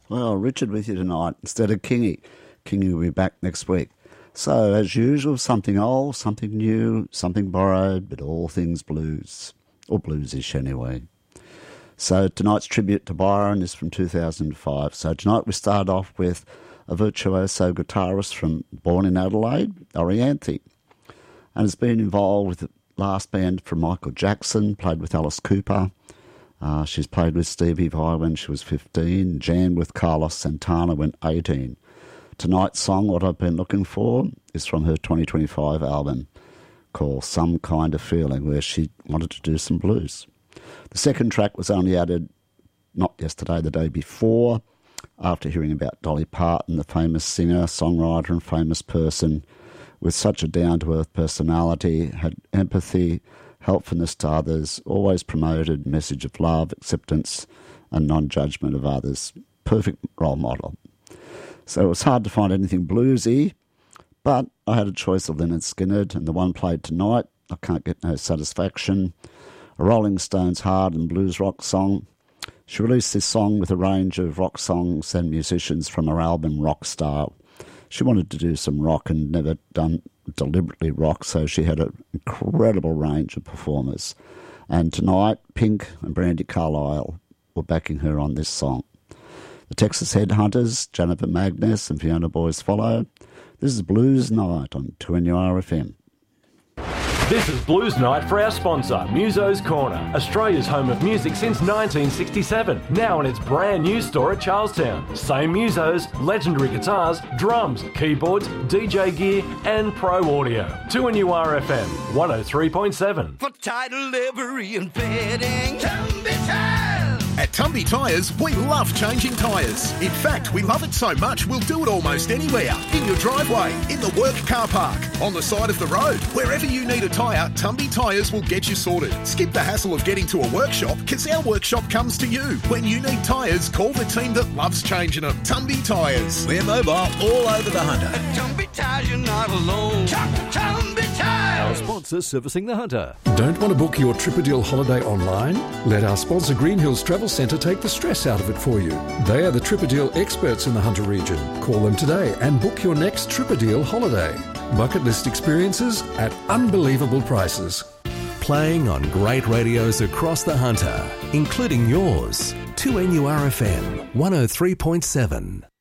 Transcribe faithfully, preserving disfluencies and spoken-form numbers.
Well, Richard with you tonight instead of Kingy. Kingy will be back next week. So, as usual, something old, something new, something borrowed, but all things blues. Or bluesish anyway. So tonight's tribute to Byron is from two thousand five. So tonight we start off with a virtuoso guitarist from born in Adelaide, Orianthi, and has been involved with the last band from Michael Jackson, played with Alice Cooper. Uh, she's played with Stevie Vai when she was fifteen, jammed with Carlos Santana when eighteen. Tonight's song, What I've Been Looking For, is from her twenty twenty-five album called Some Kind of Feeling, where she wanted to do some blues. The second track was only added not yesterday, the day before, after hearing about Dolly Parton, the famous singer, songwriter and famous person with such a down-to-earth personality, had empathy, helpfulness to others, always promoted message of love, acceptance and non-judgment of others. Perfect role model. So it was hard to find anything bluesy, but I had a choice of Lynyrd Skynyrd, and the one played tonight, I Can't Get No Satisfaction, a Rolling Stones hard and blues rock song. She released this song with a range of rock songs and musicians from her album Rockstar. She wanted to do some rock and never done deliberately rock, so she had an incredible range of performers. And tonight, Pink and Brandy Carlisle were backing her on this song. The Texas Headhunters, Jennifer Magnus and Fiona Boyce follow. This is Blues Night on two N U R F M. This is Blues Night for our sponsor, Muso's Corner, Australia's home of music since nineteen sixty-seven. Now in its brand new store at Charlestown. Same Musos, legendary guitars, drums, keyboards, D J gear and pro audio. two N U R F M, one oh three point seven. For title, livery and fitting, Tumby Tires. At Tumby Tyres, we love changing tyres. In fact, we love it so much we'll do it almost anywhere. In your driveway, in the work car park, on the side of the road. Wherever you need a tyre, Tumby Tyres will get you sorted. Skip the hassle of getting to a workshop, because our workshop comes to you. When you need tyres, call the team that loves changing them. Tumby Tyres. We're mobile all over the Hunter. At Tumby Tires, you're not alone. Tumby Tires. Our sponsor servicing the Hunter. Don't want to book your Tripadil holiday online? Let our sponsor Green Hills Travel Centre take the stress out of it for you. They are the Tripadil experts in the Hunter region. Call them today and book your next Tripadil holiday. Bucket list experiences at unbelievable prices. Playing on great radios across the Hunter, including yours. two N U R F M, one oh three point seven.